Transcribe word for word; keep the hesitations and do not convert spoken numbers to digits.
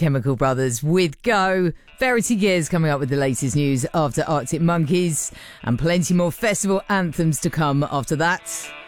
Chemical Brothers with Go. Verity Gears coming up with the latest news after Arctic Monkeys, and plenty more festival anthems to come after that.